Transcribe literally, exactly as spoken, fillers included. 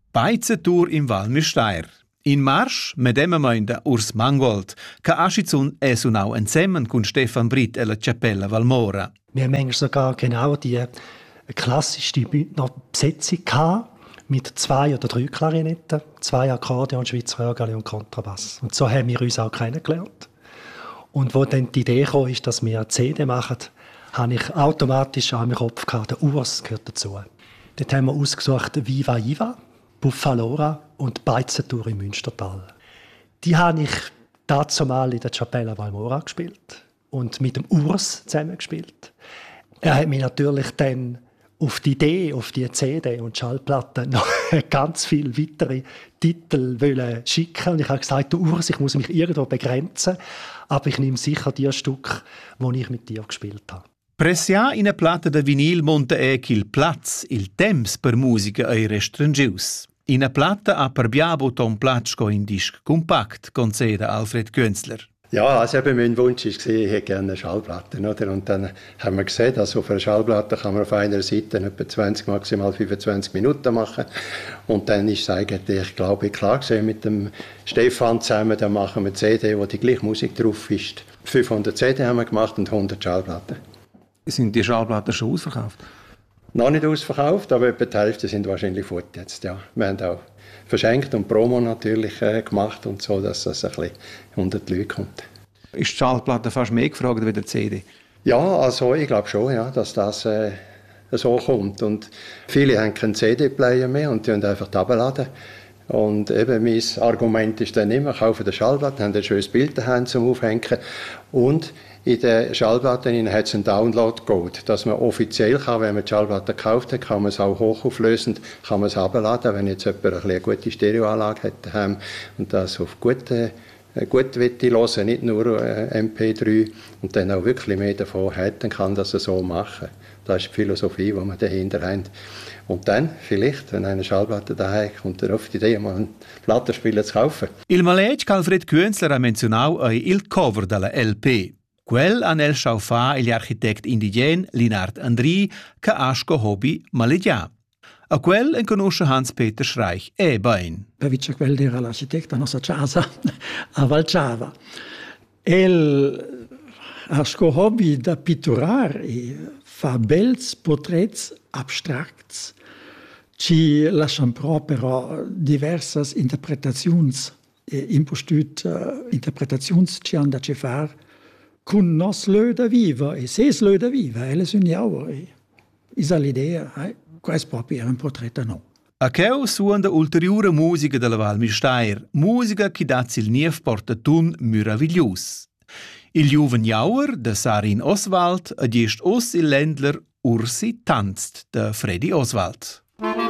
Beizentour im Val Müstair. In Marsch, mit dem meinte Urs Mangold, che Aschizun è sunau insieme con Stefan Britt e la Cappella Valmora. Wir haben manchmal sogar genau die klassischste Bündner Besetzung gehabt, mit zwei oder drei Klarinetten, zwei Akkordeon, Schweizer Orgel und Kontrabass. Und so haben wir uns auch kennengelernt. Und wo dann die Idee kam, ist, dass wir eine C D machen, habe ich automatisch an meinem Kopf gehabt, der Urs gehört dazu. Dort haben wir ausgesucht Viva Iva, Buffalora und Beizentour im Münstertal. Die habe ich dazumal in der Cappella Valmora gespielt und mit dem Urs zusammen gespielt. Er hat mich natürlich dann auf die Idee, auf die C D und Schallplatte noch ganz viele weitere Titel schicken. Und ich habe gesagt, du Urs, ich muss mich irgendwo begrenzen, aber ich nehme sicher die Stück, die ich mit dir gespielt habe. Pressia in a plata da vinil monta è che il plaz, il temps per musica è restringius. In a plata ha per biabo Tom Platschko in disc compact, conceda Alfred Künzler. Ja, also eben mein Wunsch war, ich hätte gerne eine Schallplatte. Oder? Und dann haben wir gesehen, dass auf einer Schallplatte kann man auf einer Seite etwa zwanzig, maximal fünfundzwanzig Minuten machen. Und dann ist es eigentlich, glaube ich, klar gewesen, mit dem Stefan zusammen, dann machen wir eine C D, wo die gleiche Musik drauf ist. fünfhundert C D haben wir gemacht und hundert Schallplatten. Sind die Schallplatten schon ausverkauft? Noch nicht ausverkauft, aber etwa die Hälfte sind wahrscheinlich fort jetzt. Ja. Wir haben auch verschenkt und Promo natürlich äh, gemacht und so, dass das ein bisschen hundert Leute kommt. Ist die Schallplatte fast mehr gefragt als die C D? Ja, also ich glaube schon, ja, dass das äh, so kommt. Und viele haben keinen C D-Player mehr und die können einfach runterladen. Und eben mein Argument ist dann immer, kaufen den Schallplatte, haben ein schönes Bild daheim zum Aufhängen und in den Schallplatten hat es einen Download-Code, dass man offiziell kann, wenn man die Schallplatte gekauft hat, kann man es auch hochauflösend kann man es herunterladen, wenn jetzt jemand eine gute Stereoanlage hat daheim und das auf gute, gut hören, nicht nur M P drei und dann auch wirklich mehr davon hat, dann kann das so machen. Das ist die Philosophie, die man dahinter hat. Und dann, vielleicht, wenn eine Schallplatte daheim kommt, dann auf die Idee, mal einen Plattenspieler zu kaufen. Il maletg Alfred Künzler ha menzionau è il cover della L P. Quel han el schau fa gli architect indigen Linard Andri che asco hobby malegia. A quel en conosce Hans-Peter Schreich e bain. Pavic quel era l'architecta nostra casa a Valciava. El asco hobby da pitturar e fa bels portraits abstracts ci lasciano però diversas interpretazions e impostut uh, interpretazions ci han da ci far con nos löda viva e ses löda viva e le sogniamo e isa l'idea eh? Questo proprio era un portretto no. A cheu suonda ulteriore musica della Val Müstair, musica che dà il nief portatun meraviglius. Il Juven Jauer, de Sarin Oswald, adjest os il Ländler Ursi tanzt, de Freddy Oswald.